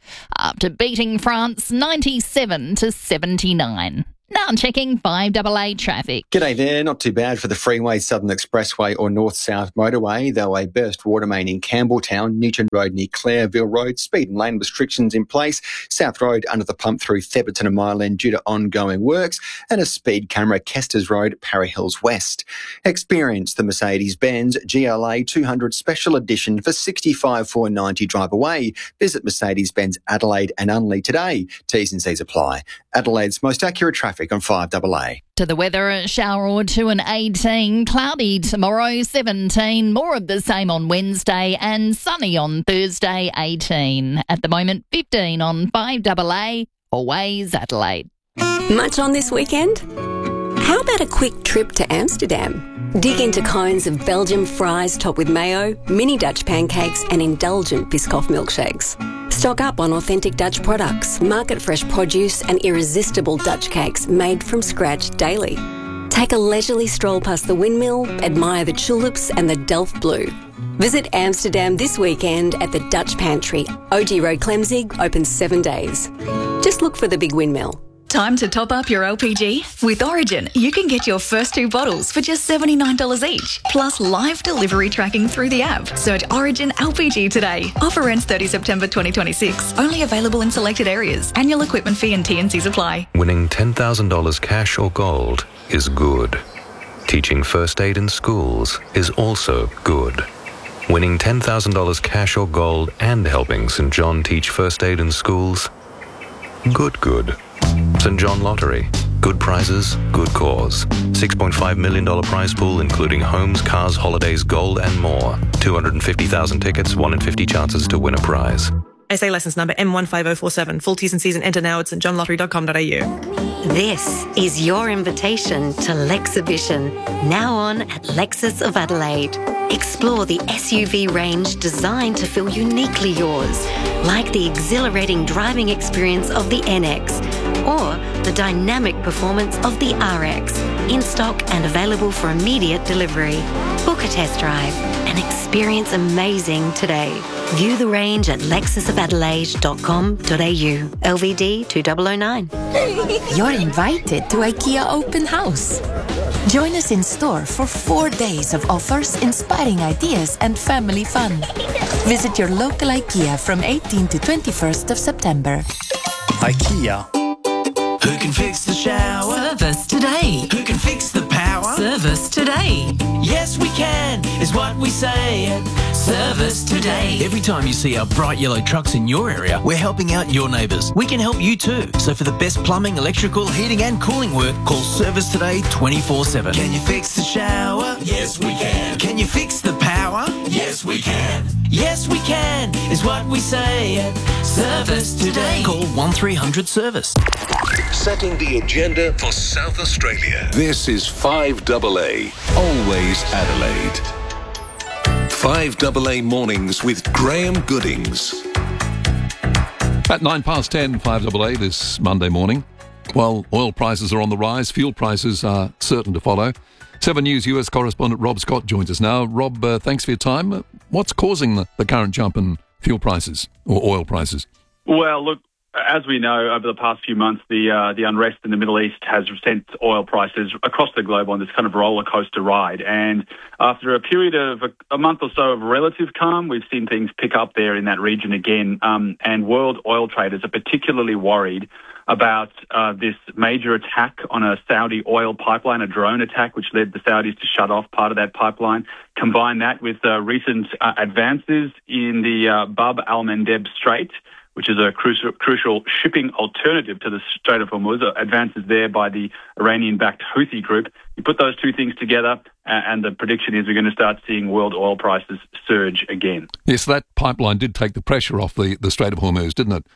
after beating France ninety-seven to seventy-nine. Now checking five A A traffic. G'day there. Not too bad for the Freeway, Southern Expressway or North-South Motorway, though a burst water main in Campbelltown, Newton Road near Clareville Road, speed and lane restrictions in place, South Road under the pump through Theberton and Mile End due to ongoing works, and a speed camera Kesters Road, Parry Hills West. Experience the Mercedes-Benz G L A two hundred Special Edition for sixty-five thousand four hundred ninety dollars drive away. Visit Mercedes-Benz Adelaide and Unley today. T's and C's apply. Adelaide's most accurate traffic on five A A. To the weather, a shower or two and eighteen, cloudy tomorrow seventeen, more of the same on Wednesday and sunny on Thursday eighteen. At the moment fifteen on five A A, always Adelaide. Much on this weekend? How about a quick trip to Amsterdam? Dig into cones of Belgian fries topped with mayo, mini Dutch pancakes and indulgent Biscoff milkshakes. Stock up on authentic Dutch products, market-fresh produce and irresistible Dutch cakes made from scratch daily. Take a leisurely stroll past the windmill, admire the tulips and the Delft Blue. Visit Amsterdam this weekend at the Dutch Pantry. O G Road Clemzig, open seven days. Just look for the big windmill. Time to top up your L P G? With Origin, you can get your first two bottles for just seventy-nine dollars each, plus live delivery tracking through the app. Search Origin L P G today. Offer ends thirtieth September twenty twenty-six. Only available in selected areas. Annual equipment fee and T and Cs apply. Winning ten thousand dollars cash or gold is good. Teaching first aid in schools is also good. Winning ten thousand dollars cash or gold and helping St John teach first aid in schools? Good, good. St John Lottery. Good prizes, good cause. six point five million dollars prize pool including homes, cars, holidays, gold and more. two hundred fifty thousand tickets, one in fifty chances to win a prize. S A licence number M one five zero four seven. Full T's and C's and enter now at st john lottery dot com dot a u. This is your invitation to Lexhibition, now on at Lexus of Adelaide. Explore the S U V range designed to feel uniquely yours, like the exhilarating driving experience of the N X or the dynamic performance of the R X, in stock and available for immediate delivery. Book a test drive and experience amazing today. View the range at lexus of adelaide dot com dot a u. L V D two thousand nine. You're invited to IKEA Open House. Join us in store for four days of offers, inspiring ideas and family fun. Visit your local IKEA from eighteenth to twenty-first of September. IKEA. Who can fix the shower? Service today. Who can fix the power? Service today. Yes, we can, is what we say. Service today. Every time you see our bright yellow trucks in your area, we're helping out your neighbours. We can help you too. So for the best plumbing, electrical, heating and cooling work, call Service Today twenty-four seven. Can you fix the shower? Yes, we can. Can you fix the power? Yes, we can. Yes, we can, is what we say. Service Today. Call one three hundred service. Setting the agenda for South Australia. This is five A A, always Adelaide. five A A mornings with Graham Goodings. At nine past ten, five A A this Monday morning. While oil prices are on the rise, fuel prices are certain to follow. Seven News U S correspondent Rob Scott joins us now. Rob, uh, thanks for your time. What's causing the, the current jump in fuel prices or oil prices? Well, look, as we know, over the past few months, the uh, the unrest in the Middle East has sent oil prices across the globe on this kind of roller coaster ride. And after a period of a, a month or so of relative calm, we've seen things pick up there in that region again. Um, and world oil traders are particularly worried about uh, this major attack on a Saudi oil pipeline, a drone attack, which led the Saudis to shut off part of that pipeline. Combine that with uh, recent uh, advances in the uh, Bab al-Mandeb Strait, which is a crucial, crucial shipping alternative to the Strait of Hormuz, advances there by the Iranian-backed Houthi group. You put those two things together, and the prediction is we're going to start seeing world oil prices surge again. Yes, that pipeline did take the pressure off the, the Strait of Hormuz, didn't it?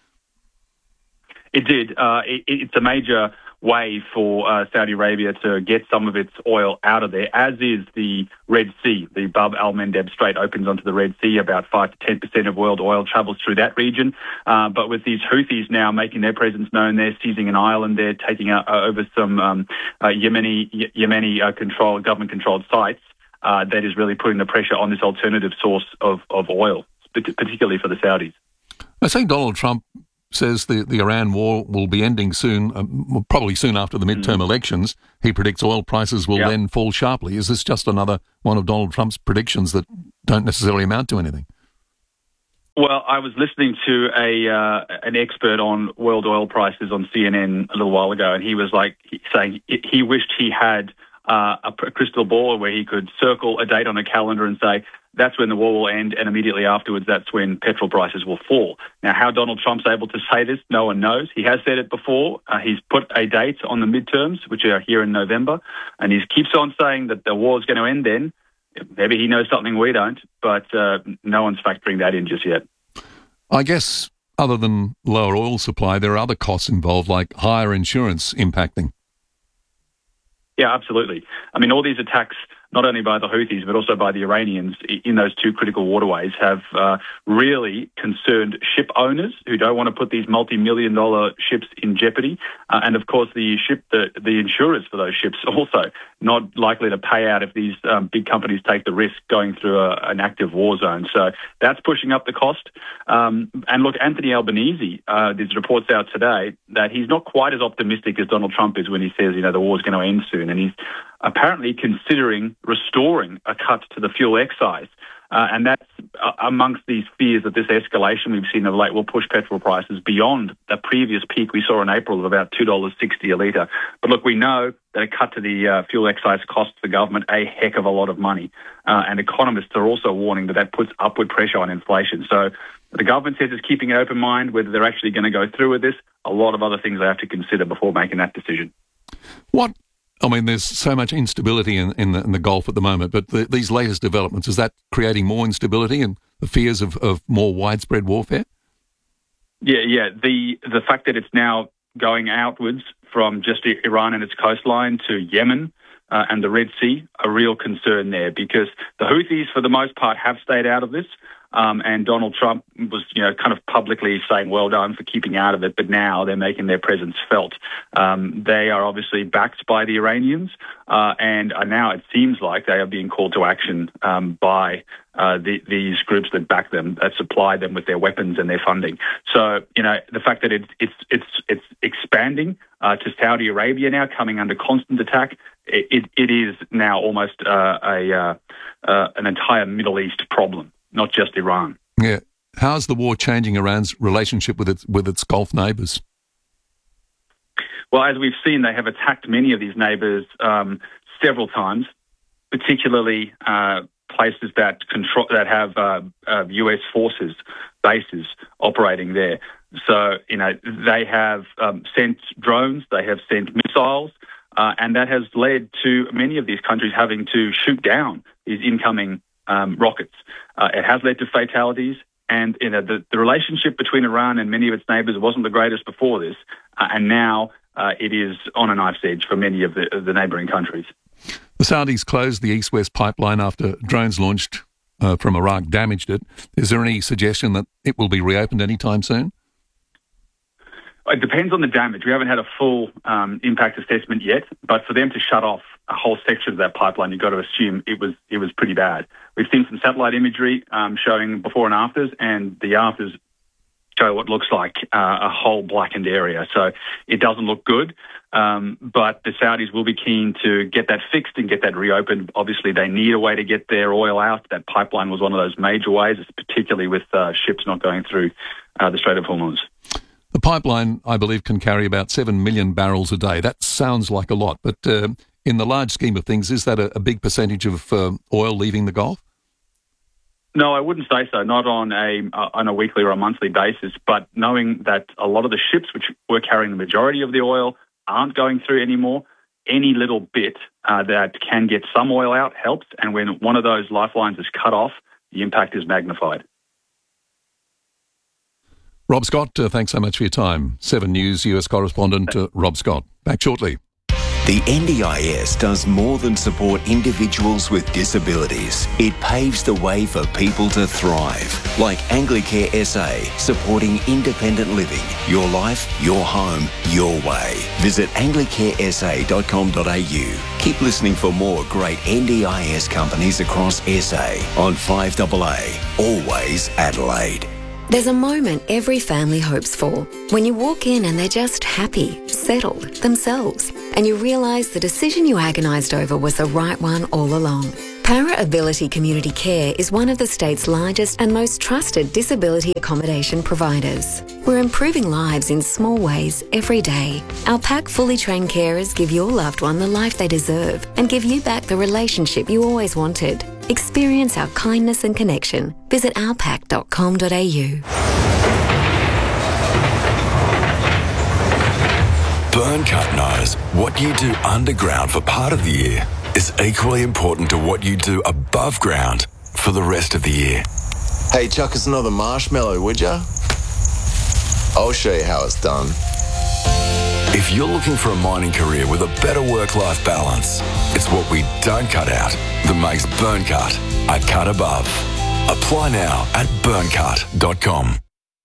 It did. Uh, it, it's a major way for uh, Saudi Arabia to get some of its oil out of there, as is the Red Sea. The Bab al-Mandeb Strait opens onto the Red Sea. About five to ten percent of world oil travels through that region. Uh, but with these Houthis now making their presence known, they're seizing an island there, taking uh, over some um, uh, Yemeni, y- Yemeni uh, controlled, government-controlled sites. Uh, that is really putting the pressure on this alternative source of, of oil, particularly for the Saudis. I say Donald Trump says the, the Iran war will be ending soon, um, probably soon after the midterm mm. elections. He predicts oil prices will yep. then fall sharply. Is this just another one of Donald Trump's predictions that don't necessarily amount to anything? Well, I was listening to a uh, an expert on world oil prices on C N N a little while ago, and he was like he, saying he wished he had uh, a crystal ball where he could circle a date on a calendar and say, that's when the war will end, and immediately afterwards, that's when petrol prices will fall. Now, how Donald Trump's able to say this, no one knows. He has said it before. Uh, he's put a date on the midterms, which are here in November, and he keeps on saying that the war is going to end then. Maybe he knows something we don't, but uh, no one's factoring that in just yet. I guess other than lower oil supply, there are other costs involved, like higher insurance impacting. Yeah, absolutely. I mean, all these attacks, not only by the Houthis, but also by the Iranians in those two critical waterways, have uh, really concerned ship owners who don't want to put these multi-million dollar ships in jeopardy. Uh, and, of course, the ship, the, the insurers for those ships also not likely to pay out if these um, big companies take the risk going through a, an active war zone. So that's pushing up the cost. Um, and, look, Anthony Albanese, uh, there's reports out today that he's not quite as optimistic as Donald Trump is when he says, you know, the war's going to end soon. And he's apparently considering restoring a cut to the fuel excise. Uh, and that's uh, amongst these fears that this escalation we've seen of late will push petrol prices beyond the previous peak we saw in April of about two dollars sixty a litre. But look, we know that a cut to the uh, fuel excise costs the government a heck of a lot of money. Uh, and economists are also warning that that puts upward pressure on inflation. So the government says it's keeping an open mind whether they're actually going to go through with this. A lot of other things they have to consider before making that decision. What I mean, there's so much instability in, in, the, in the Gulf at the moment, but the, these latest developments, is that creating more instability and the fears of, of more widespread warfare? Yeah, yeah. The the fact that it's now going outwards from just Iran and its coastline to Yemen uh, and the Red Sea, a real concern there, because the Houthis, for the most part, have stayed out of this. Um, and Donald Trump was, you know, kind of publicly saying, well done for keeping out of it, but now they're making their presence felt. Um, they are obviously backed by the Iranians, uh, and are now it seems like they are being called to action um, by uh, the, these groups that back them, that supply them with their weapons and their funding. So, you know, the fact that it, it's it's it's expanding uh, to Saudi Arabia now, coming under constant attack, it, it, it is now almost uh, a uh, uh, an entire Middle East problem, not just Iran. Yeah. How's the war changing Iran's relationship with its with its Gulf neighbours? Well, as we've seen, they have attacked many of these neighbours um, several times, particularly uh, places that control that have uh, uh, U S forces bases operating there. So, you know, they have um, sent drones, they have sent missiles, uh, and that has led to many of these countries having to shoot down these incoming Um, rockets. Uh, it has led to fatalities, and you know the, the relationship between Iran and many of its neighbours wasn't the greatest before this, uh, and now uh, it is on a knife's edge for many of the, of the neighbouring countries. The Saudis closed the East-West pipeline after drones launched uh, from Iraq damaged it. Is there any suggestion that it will be reopened anytime soon? It depends on the damage. We haven't had a full um, impact assessment yet, but for them to shut off a whole section of that pipeline, you've got to assume it was it was pretty bad. We've seen some satellite imagery um, showing before and afters, and the afters show what looks like uh, a whole blackened area. So it doesn't look good, um, but the Saudis will be keen to get that fixed and get that reopened. Obviously, they need a way to get their oil out. That pipeline was one of those major ways, particularly with uh, ships not going through uh, the Strait of Hormuz. The pipeline, I believe, can carry about seven million barrels a day. That sounds like a lot, but uh, in the large scheme of things, is that a, a big percentage of um, oil leaving the Gulf? No, I wouldn't say so, not on a uh, on a weekly or a monthly basis, but knowing that a lot of the ships which were carrying the majority of the oil aren't going through anymore, any little bit uh, that can get some oil out helps, and when one of those lifelines is cut off, the impact is magnified. Rob Scott, uh, thanks so much for your time. Seven News U S correspondent uh, Rob Scott. Back shortly. The N D I S does more than support individuals with disabilities. It paves the way for people to thrive, like Anglicare S A, supporting independent living. Your life, your home, your way. Visit anglicare s a dot com dot a u. Keep listening for more great N D I S companies across S A on five A A, always Adelaide. There's a moment every family hopes for, when you walk in and they're just happy, settled, themselves, and you realise the decision you agonised over was the right one all along. Para Ability Community Care is one of the state's largest and most trusted disability accommodation providers. We're improving lives in small ways every day. Our PAC fully trained carers give your loved one the life they deserve and give you back the relationship you always wanted. Experience our kindness and connection. Visit our pac dot com dot a u. Burncut knows what you do underground for part of the year is equally important to what you do above ground for the rest of the year. Hey, chuck us another marshmallow, would ya? I'll show you how it's done. If you're looking for a mining career with a better work-life balance, it's what we don't cut out that makes Burncut a cut above. Apply now at burncut dot com.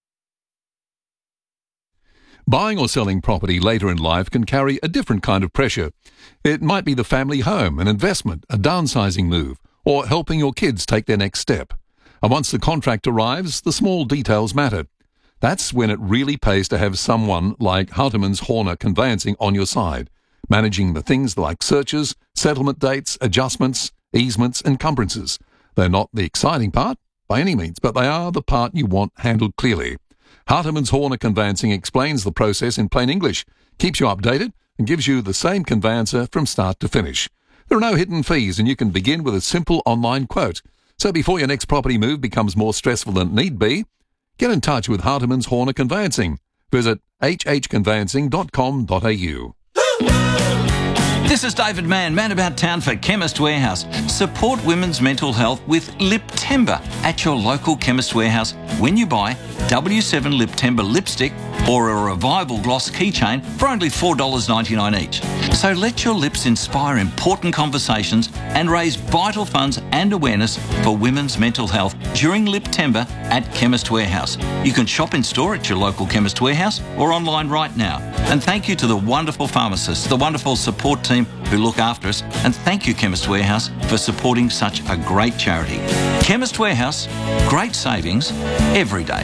Buying or selling property later in life can carry a different kind of pressure. It might be the family home, an investment, a downsizing move, or helping your kids take their next step. And once the contract arrives, the small details matter. That's when it really pays to have someone like Hartemans Horner Conveyancing on your side, managing the things like searches, settlement dates, adjustments, easements, encumbrances. They're not the exciting part, by any means, but they are the part you want handled clearly. Hartemans Horner Conveyancing explains the process in plain English, keeps you updated, and gives you the same conveyancer from start to finish. There are no hidden fees, and you can begin with a simple online quote. So before your next property move becomes more stressful than it need be, get in touch with Hartemans Horner Conveyancing. Visit h h conveyancing dot com dot a u. This is David Mann, man about town for Chemist Warehouse. Support women's mental health with Lip Timber at your local Chemist Warehouse when you buy W seven Lip Timber lipstick or a Revival Gloss keychain for only four dollars ninety-nine each. So let your lips inspire important conversations and raise vital funds and awareness for women's mental health during Lip Timber at Chemist Warehouse. You can shop in store at your local Chemist Warehouse or online right now. And thank you to the wonderful pharmacists, the wonderful support team who look after us, and thank you Chemist Warehouse for supporting such a great charity. Chemist Warehouse, great savings every day.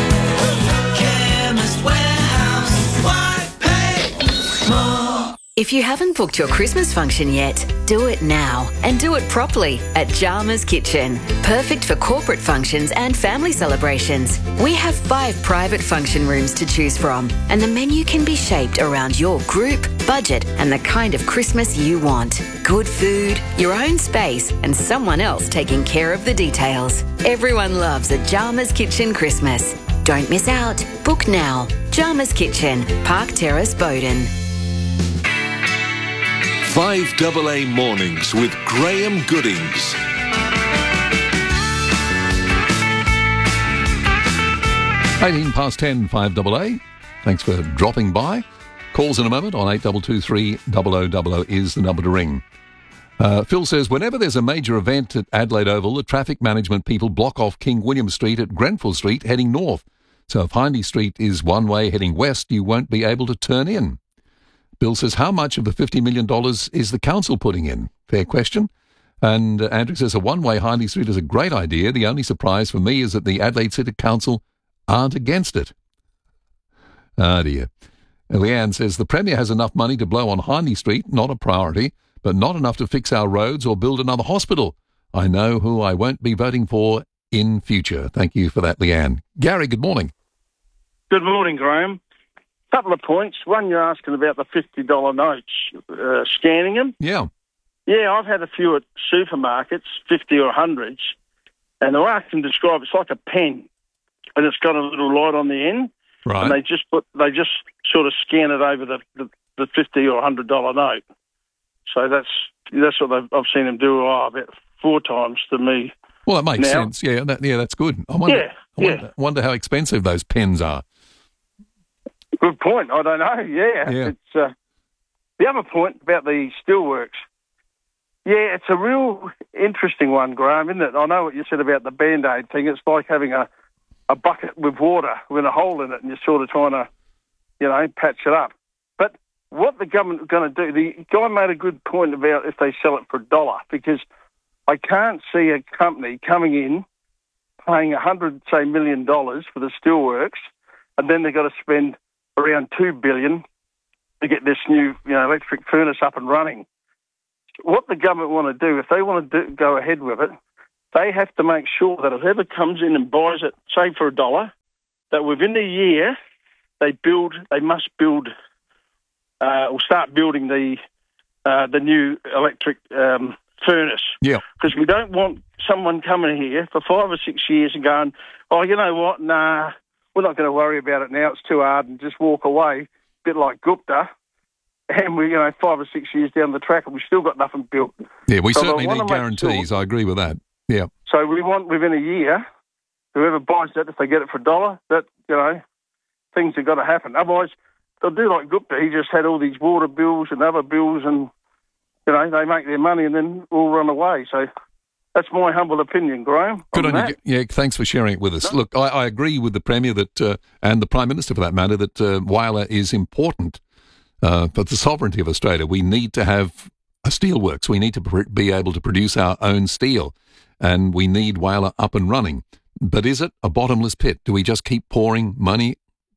Chemist Warehouse, why pay more? If you haven't booked your Christmas function yet, do it now and do it properly at Jarmer's Kitchen. Perfect for corporate functions and family celebrations. We have five private function rooms to choose from, and the menu can be shaped around your group, budget, and the kind of Christmas you want. Good food, your own space, and someone else taking care of the details. Everyone loves a Jarmer's Kitchen Christmas. Don't miss out. Book now. Jarmer's Kitchen, Park Terrace, Bowden. five double A Mornings with Graham Goodings. eighteen past ten, five double A. Thanks for dropping by. Calls in a moment on eight two two three zero zero zero zero is the number to ring. Uh, Phil says, whenever there's a major event at Adelaide Oval, the traffic management people block off King William Street at Grenfell Street heading north. So if Hindley Street is one way heading west, you won't be able to turn in. Bill says, how much of the fifty million dollars is the council putting in? Fair question. And uh, Andrew says, a one-way Hindley Street is a great idea. The only surprise for me is that the Adelaide City Council aren't against it. Ah, dear. Leanne says, the Premier has enough money to blow on Hindley Street, not a priority, but not enough to fix our roads or build another hospital. I know who I won't be voting for in future. Thank you for that, Leanne. Gary, good morning. Good morning, Graham. Couple of points. One, you're asking about the fifty dollar notes, uh, scanning them. Yeah. Yeah, I've had a few at supermarkets, fifty or hundreds, and the way I can describe it's like a pen, and it's got a little light on the end. Right. And they just put, they just sort of scan it over the, the, the fifty or hundred dollar note. So that's that's what I've seen them do oh, about four times to me. Well, that makes now. sense. Yeah, that, yeah, that's good. I wonder, yeah, I wonder, yeah. wonder how expensive those pens are. Good point. I don't know. Yeah. Yeah. It's uh, the other point about the steelworks. Yeah, it's a real interesting one, Graham, isn't it? I know what you said about the Band-Aid thing. It's like having a, a bucket with water with a hole in it and you're sort of trying to, you know, patch it up. But what the government are going to do, the guy made a good point about if they sell it for a dollar, because I can't see a company coming in paying a hundred, say, million dollars for the steelworks, and then they've got to spend around two billion to get this new, you know, electric furnace up and running. What the government want to do, if they want to do, go ahead with it, they have to make sure that whoever comes in and buys it, say for a dollar, that within a year they build, they must build, uh, or start building the uh, the new electric um, furnace. Yeah. Because we don't want someone coming here for five or six years and going, oh, you know what, nah, we're not going to worry about it now, it's too hard, and just walk away, a bit like Gupta. And we, you know, five or six years down the track, and we've still got nothing built. Yeah, we so certainly need guarantees. Sure. I agree with that. Yeah. So we want within a year, whoever buys it, if they get it for a dollar, that, you know, things have got to happen. Otherwise, they'll do like Gupta. He just had all these water bills and other bills, and, you know, they make their money and then all run away. So that's my humble opinion, Graham. Good on, on you. Yeah, thanks for sharing it with us. No. Look, I, I agree with the Premier that, uh, and the Prime Minister for that matter, that uh, Whyalla is important. Uh, but the sovereignty of Australia, we need to have a steelworks. We need to pr- be able to produce our own steel, and we need Whyalla up and running. But is it a bottomless pit? Do we just keep pouring money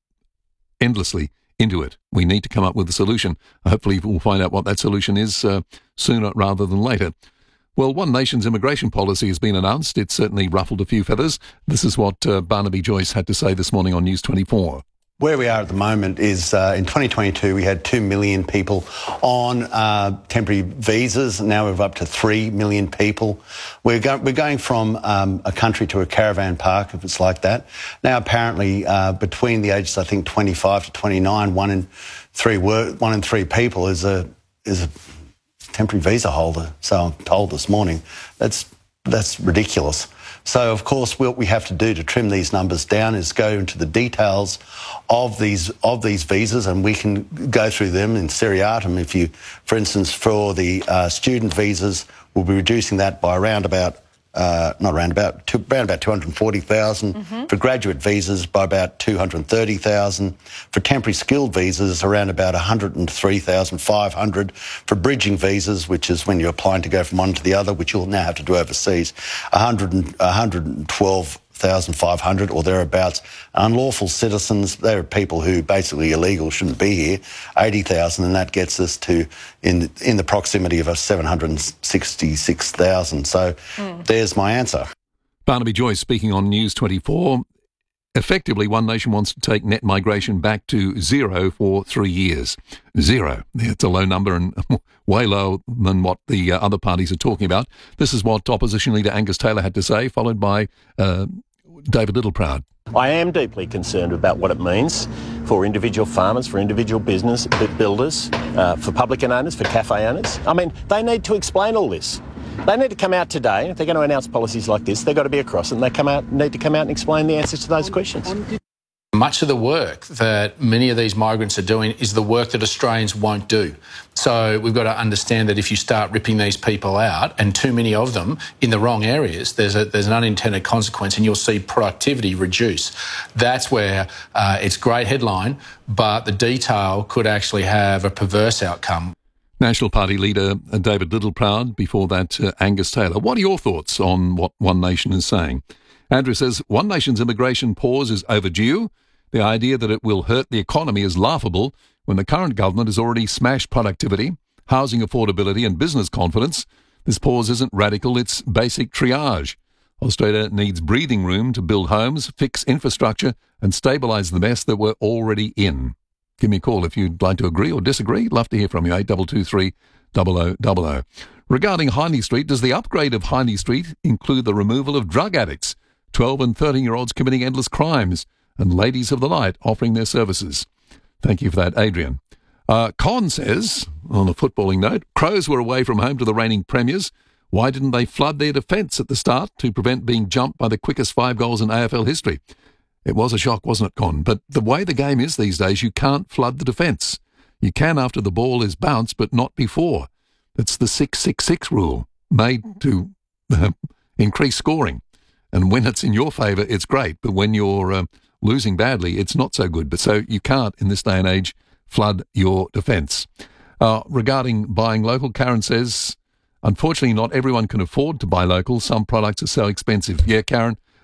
endlessly into it? We need to come up with a solution. Hopefully we'll find out what that solution is uh, sooner rather than later. Well, One Nation's immigration policy has been announced. It's certainly ruffled a few feathers. This is what uh, Barnaby Joyce had to say this morning on News twenty-four. Where we are at the moment is uh, in twenty twenty-two we had two million people on uh, temporary visas. Now we're up to three million people. We're, go- we're going from um, a country to a caravan park, if it's like that. Now apparently uh, between the ages, I think, twenty-five to twenty-nine, one in three work, one in three people is a is a temporary visa holder. So I'm told this morning. That's that's ridiculous. So, of course, what we have to do to trim these numbers down is go into the details of these of these visas, and we can go through them in seriatim. If you, for instance, for the uh, student visas, we'll be reducing that by around about, uh, not around about, two, around about two hundred forty thousand. Mm-hmm. For graduate visas, by about two hundred thirty thousand. For temporary skilled visas, around about one hundred three thousand five hundred. For bridging visas, which is when you're applying to go from one to the other, which you'll now have to do overseas, one hundred, one hundred twelve thousand five hundred or thereabouts. Unlawful citizens, they're people who basically illegal, shouldn't be here, eighty thousand, and that gets us to in in the proximity of a seven hundred sixty-six thousand. So mm. there's my answer. Barnaby Joyce speaking on News twenty-four. Effectively, One Nation wants to take net migration back to zero for three years. Zero. It's a low number and way lower than what the uh, other parties are talking about. This is what Opposition Leader Angus Taylor had to say, followed by uh, David Littleproud. I am deeply concerned about what it means for individual farmers, for individual business builders, uh, for publican owners, for cafe owners. I mean, they need to explain all this. They need to come out today. If they're going to announce policies like this, they've got to be across it, and they come out need to come out and explain the answers to those questions. Much of the work that many of these migrants are doing is the work that Australians won't do. So we've got to understand that if you start ripping these people out, and too many of them in the wrong areas, there's a, there's an unintended consequence, and you'll see productivity reduce. That's where uh, it's great headline, but the detail could actually have a perverse outcome. National Party leader David Littleproud, before that uh, Angus Taylor. What are your thoughts on what One Nation is saying? Andrew says, One Nation's immigration pause is overdue. The idea that it will hurt the economy is laughable when the current government has already smashed productivity, housing affordability and business confidence. This pause isn't radical, it's basic triage. Australia needs breathing room to build homes, fix infrastructure and stabilise the mess that we're already in. Give me a call if you'd like to agree or disagree. Love to hear from you, eight two two three, zero zero zero zero. Regarding Hindley Street, does the upgrade of Hindley Street include the removal of drug addicts, twelve and thirteen-year-olds committing endless crimes, and ladies of the light offering their services? Thank you for that, Adrian. Uh, Con says, on a footballing note, Crows were away from home to the reigning premiers. Why didn't they flood their defence at the start to prevent being jumped by the quickest five goals in A F L history? It was a shock, wasn't it, Con? But the way the game is these days, you can't flood the defence. You can after the ball is bounced, but not before. It's the six six six rule, made to uh, increase scoring. And when it's in your favour, it's great. But when you're uh, losing badly, it's not so good. But so you can't, in this day and age, flood your defence. Uh, regarding buying local, Karen says, unfortunately, not everyone can afford to buy local. Some products are so expensive. Yeah, Karen,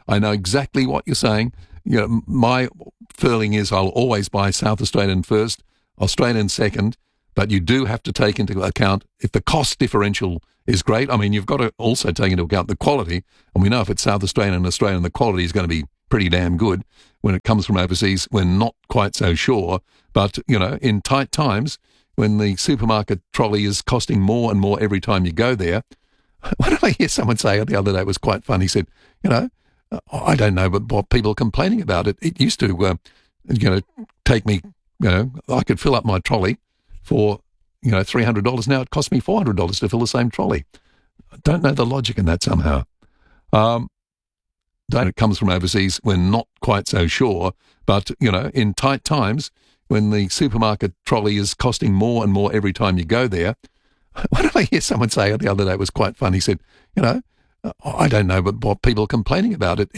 I know exactly what you're saying. You know, my feeling is I'll always buy South Australian first, Australian second, but you do have to take into account if the cost differential is great. I mean, you've got to also take into account the quality, and we know if it's South Australian and Australian, the quality is going to be pretty damn good. When it comes from overseas, we're not quite so sure. But, you know, in tight times, when the supermarket trolley is costing more and more every time you go there, what did I hear someone say the other day? It was quite fun. He said, you know, I don't know, but what people are complaining about it. It used to, uh, you know, take me, you know, I could fill up my trolley for, you know, three hundred dollars. Now it costs me four hundred dollars to fill the same trolley. I don't know the logic in that somehow. Um, when it comes from overseas, we're not quite so sure. But, you know, in tight times, when the supermarket trolley is costing more and more every time you go there, what did I hear someone say the other day? It was quite fun. He said, you know, I don't know, but what people are complaining about it.